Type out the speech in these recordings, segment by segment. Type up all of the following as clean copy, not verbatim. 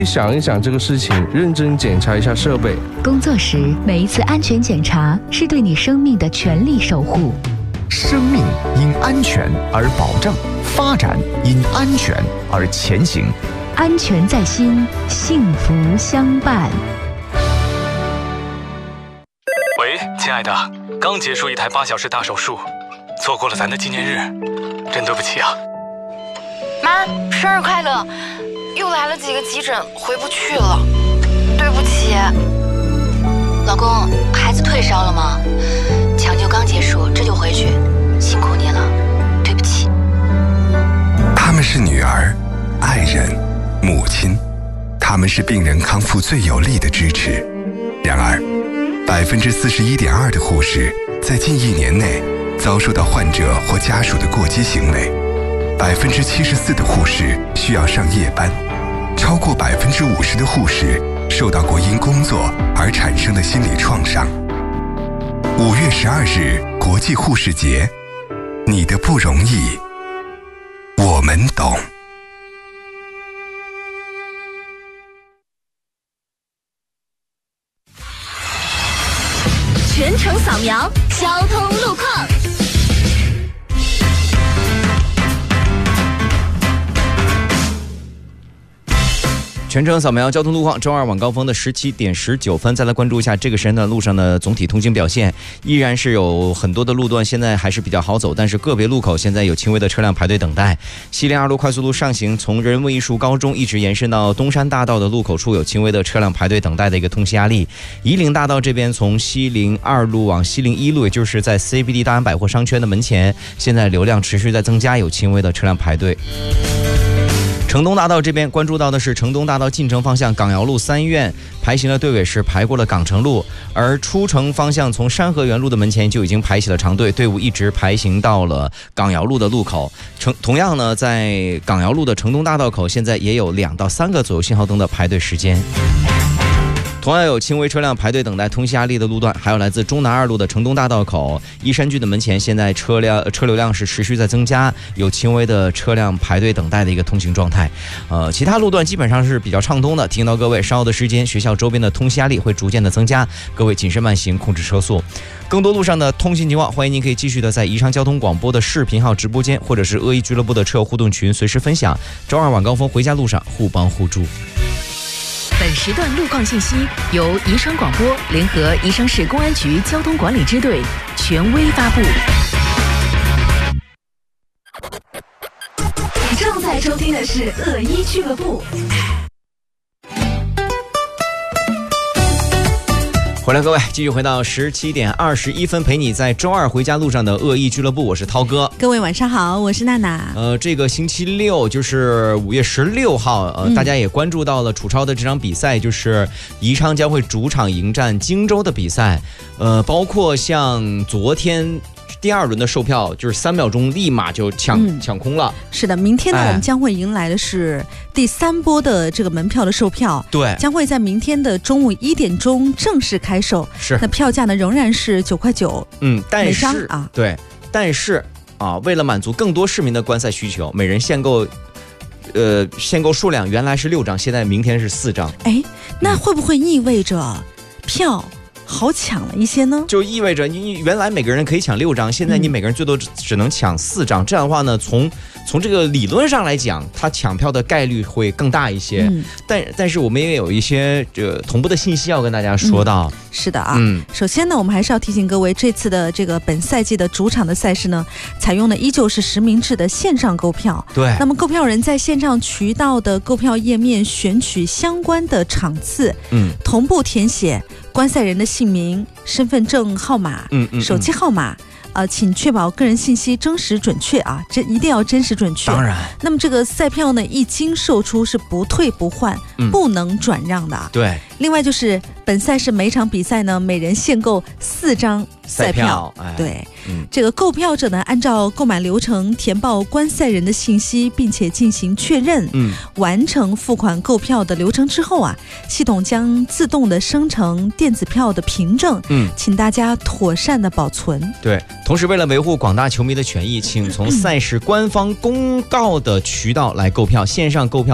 想一想这个事情，认真检查一下设备。 工作时每一次安全检查是对你生命的全力守护。 生命因安全而保障，发展因安全而前行。 安全在心，幸福相伴。 喂，亲爱的，刚结束一台8小时大手术，错过了咱的纪念日，真对不起啊。 妈，生日快乐！又来了几个急诊，回不去了，对不起。 老公，孩子退烧了吗？抢救刚结束，这就回去，辛苦你了，对不起。 他们是女儿、爱人、母亲，他们是病人康复最有力的支持。然而，41.2%的护士在近1年内遭受到患者或家属的过激行为。74%的护士需要上夜班，超过50%的护士受到过因工作而产生的心理创伤。5月12日国际护士节，你的不容易，我们懂。 全程扫描交通路况。 全程扫描交通路况，周二晚高峰的17点19分，再来关注一下这个时间段路上的总体通行表现。依然是有很多的路段现在还是比较好走，但是个别路口现在有轻微的车辆排队等待。西陵2路快速路上行，从人文艺术高中一直延伸到东山大道的路口处有轻微的车辆排队等待的一个通行压力。夷陵大道这边从西陵2路往西陵1路，也就是在 CBD 大安百货商圈的门前，现在流量持续在增加，有轻微的车辆排队。城东大道这边关注到的是城东大道进城方向港瑶路3院排行的队尾是排过了港城路，而出城方向从山河园路的门前就已经排起了长队，队伍一直排行到了港瑶路的路口。同样呢，在港瑶路的城东大道口现在也有2到3个左右信号灯的排队时间。同样有轻微车辆排队等待通行压力的路段，还有来自中南2路的城东大道口依山居的门前，现在车流量是持续在增加，有轻微的车辆排队等待的一个通行状态。其他路段基本上是比较畅通的。提醒到各位，稍后的时间学校周边的通行压力会逐渐的增加，各位谨慎慢行，控制车速。更多路上的通行情况，欢迎您可以继续的在宜昌交通广播的视频号直播间，或者是恶意俱乐部的车友互动群随时分享。周二晚高峰回家路上互帮互助。 本时段路况信息由宜昌广播联合宜昌市公安局交通管理支队权威发布。 你正在收听的是恶意俱乐部。 回来各位，继续回到17点21分，陪你在周二回家路上的恶意俱乐部，我是涛哥。 各位晚上好，我是娜娜。 这个星期六就是5月16号，大家也关注到了楚超的这场比赛，就是宜昌将会主场迎战荆州的比赛。包括像昨天第2轮的售票，就是3秒钟立马就抢空了。 是的，明天呢，我们将会迎来的是第3波的这个门票的售票， 对， 将会在明天的中午1点钟正式开售。 是， 那票价呢仍然是9块9， 但是每张啊， 对，但是啊，为了满足更多市民的观赛需求，每人限购数量原来是6张，现在明天是4张。 哎，那会不会意味着票好抢了一些呢？ 就意味着你原来每个人可以抢6张，现在你每个人最多只能抢4张。这样的话呢，从这个理论上来讲，他抢票的概率会更大一些。但是我们也有一些同步的信息要跟大家说到。 是的啊，首先呢，我们还是要提醒各位，这次的这个本赛季的主场的赛事呢，采用的依旧是实名制的线上购票。 对， 那么购票人在线上渠道的购票页面选取相关的场次，同步填写观赛人的姓名、身份证号码、手机号码。请确保个人信息真实准确啊，这一定要真实准确。 当然， 那么这个赛票呢，一经售出是不退不换，不能转让的。 对。 另外就是本赛事每场比赛呢，每人限购4张赛票。对，这个购票者呢，按照购买流程填报观赛人的信息，并且进行确认。完成付款购票的流程之后啊，系统将自动的生成电子票的凭证。请大家妥善的保存。 对。同时，为了维护广大球迷的权益，请从赛事官方公告的渠道来购票，线上购票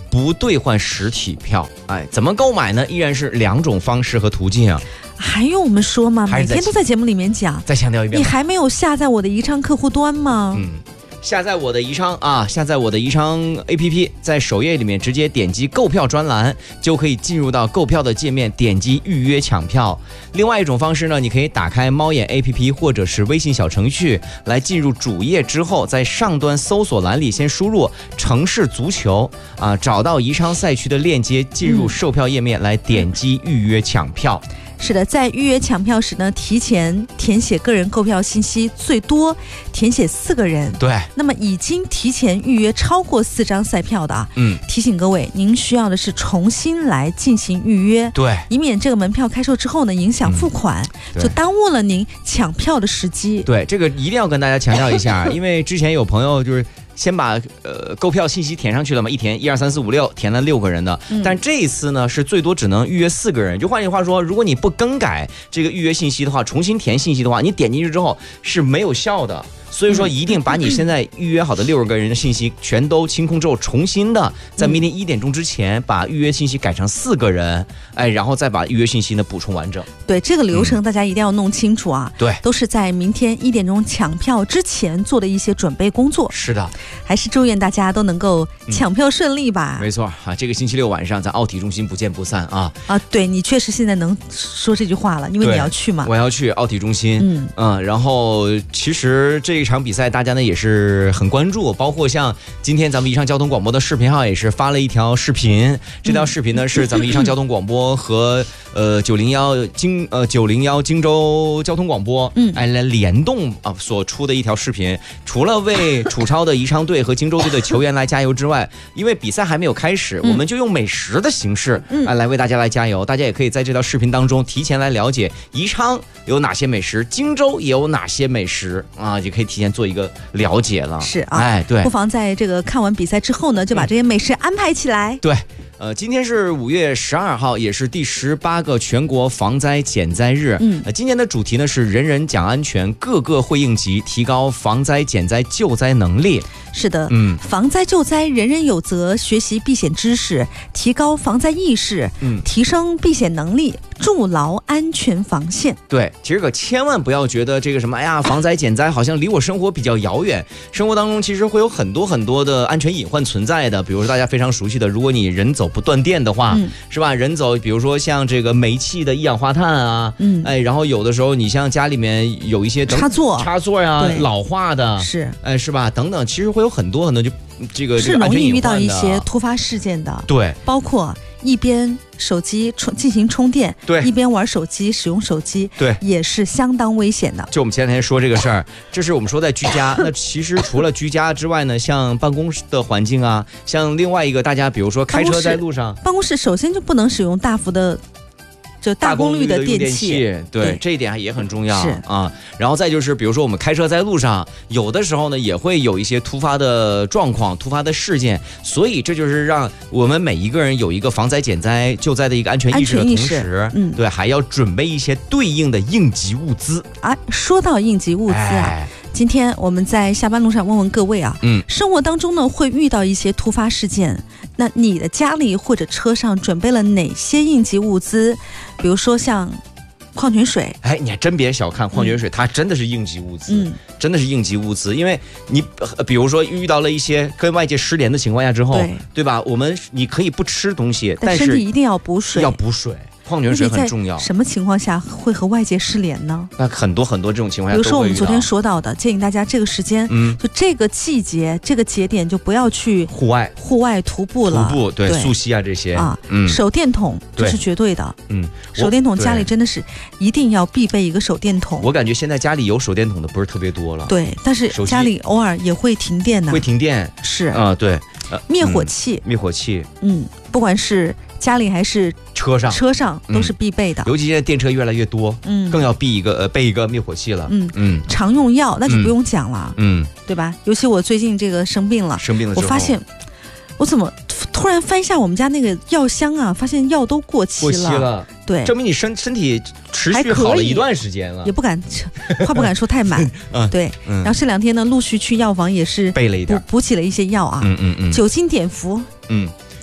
不兑换实体票。哎，怎么购买呢？依然是2种方式和途径啊。 还用我们说吗？每天都在节目里面讲。 再强调一遍， 你还没有下载我的宜昌客户端吗？ 下载我的宜昌啊，下载我的宜昌 APP， 在首页里面直接点击购票专栏，就可以进入到购票的界面，点击预约抢票。另外一种方式呢，你可以打开猫眼 APP 或者是微信小程序，来进入主页之后，在上端搜索栏里先输入城市足球啊，找到宜昌赛区的链接，进入售票页面来点击预约抢票。 是的，在预约抢票时呢，提前填写个人购票信息，最多填写4个人。 对。 那么已经提前预约超过4张赛票的啊，提醒各位，您需要的是重新来进行预约， 对， 以免这个门票开售之后呢，影响付款，就耽误了您抢票的时机。 对，这个一定要跟大家强调一下，因为之前有朋友就是先把购票信息填上去了嘛，一填1、2、3、4、5、6，填了6个人的。但这一次呢，是最多只能预约4个人。就换句话说，如果你不更改这个预约信息的话，重新填信息的话，你点进去之后是没有效的。所以说，一定把你现在预约好的6个人的信息全都清空之后，重新的在明天1点钟之前把预约信息改成4个人，哎，然后再把预约信息呢补充完整。 对，这个流程大家一定要弄清楚啊。 对， 都是在明天1点钟抢票之前做的一些准备工作。 是的， 还是祝愿大家都能够抢票顺利吧。 没错啊，这个星期6晚上在奥体中心不见不散啊。 啊，对，你确实现在能说这句话了，因为你要去嘛。 我要去奥体中心。然后其实这一场比赛大家呢也是很关注，包括像今天咱们宜昌交通广播的视频号也是发了一条视频，这条视频呢是咱们宜昌交通广播和901荆州交通广播来联动啊所出的一条视频。除了为楚超的宜昌队和荆州队的球员来加油之外，因为比赛还没有开始，我们就用美食的形式来为大家来加油。大家也可以在这条视频当中提前来了解宜昌有哪些美食，荆州也有哪些美食啊，也可以提前做一个了解了。 是啊， 哎，对， 不妨在这个看完比赛之后呢，就把这些美食安排起来。 对。今天是5月12号，也是第18个全国防灾减灾日。今年的主题呢是人人讲安全，个个会应急，提高防灾减灾救灾能力。 是的，防灾救灾人人有责，学习避险知识，提高防灾意识，提升避险能力，筑牢安全防线。 对，其实可千万不要觉得这个什么，哎呀，防灾减灾好像离我生活比较遥远。生活当中其实会有很多的安全隐患存在的，比如说大家非常熟悉的，如果你人走不断电的话，是吧？人走，比如说像这个煤气的一氧化碳啊，哎，然后有的时候你像家里面有一些插座呀，老化的， 是， 哎，是吧？等等，其实会有很多就这个是容易遇到一些突发事件的， 对， 包括一边手机进行充电， 对， 一边玩手机使用手机， 对， 也是相当危险的。 就我们前两天说这个事儿，这是我们说在居家。那其实除了居家之外呢，像办公室的环境啊，像另外一个大家比如说开车在路上， 办公室首先就不能使用大幅的。就大功率的电器， 对，这一点也很重要啊。然后再就是，比如说我们开车在路上，有的时候呢也会有一些突发的状况、突发的事件，所以这就是让我们每一个人有一个防灾减灾救灾的一个安全意识的同时，对，还要准备一些对应的应急物资啊。说到应急物资啊。今天我们在下班路上问问各位啊，生活当中呢会遇到一些突发事件，那你的家里或者车上准备了哪些应急物资？比如说像矿泉水， 哎，你还真别小看矿泉水，它真的是应急物资，真的是应急物资。因为你比如说遇到了一些跟外界失联的情况下之后，对吧？你可以不吃东西，但是身体一定要补水， 矿泉水很重要。 什么情况下会和外界失联呢？ 那很多这种情况下， 比如说我们昨天说到的，建议大家这个时间，就这个季节、这个节点就不要去户外徒步了。 对，溯溪啊这些啊， 手电筒这是绝对的。手电筒家里真的是一定要必备一个手电筒。 我感觉现在家里有手电筒的不是特别多了。 对，但是家里偶尔也会停电的。 会停电是啊，对。 灭火器，不管是家里还是车上都是必备的。 尤其现在电车越来越多，更要备一个灭火器了。 常用药那就不用讲了，对吧？尤其我最近这个生病了之后，我发现我怎么突然翻一下我们家那个药箱啊，发现药都过期了。对， 证明你身体持续好了一段时间了。 也不敢说太满。对，然后这2天呢，陆续去药房也是备了一点， 补起了一些药啊。酒精碘伏，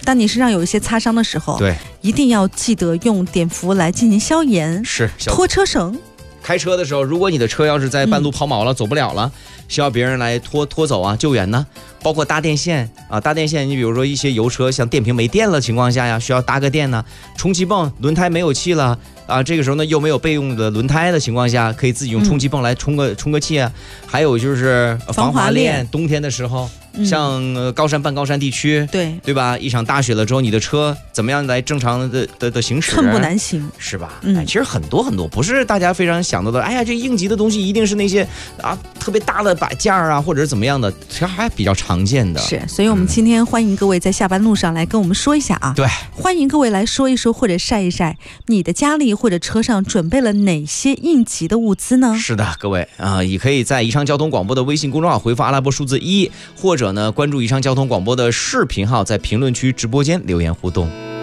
当你身上有一些擦伤的时候， 对， 一定要记得用碘伏来进行消炎， 是拖车绳。 开车的时候，如果你的车要是在半路抛锚了，走不了了，需要别人来拖走啊，救援呢。包括搭电线啊，搭电线，你比如说一些油车，像电瓶没电了情况下呀，需要搭个电呢。充气泵轮胎没有气了啊，这个时候呢又没有备用的轮胎的情况下，可以自己用充气泵来充个气啊。还有就是防滑链，冬天的时候。像高山半高山地区，对吧？一场大雪了之后，你的车怎么样来正常的行驶？ 寸步难行， 是吧？其实很多，不是大家非常想到的。哎呀，这应急的东西一定是那些啊特别大的摆件啊，或者是怎么样的，其实还比较常见的。 是，所以我们今天欢迎各位在下班路上来跟我们说一下啊。 对， 欢迎各位来说一说或者晒一晒你的家里或者车上准备了哪些应急的物资呢？ 是的，各位啊，也可以在宜昌交通广播的微信公众号回复阿拉伯数字1，或者呢关注宜昌交通广播的视频号，在评论区直播间留言互动。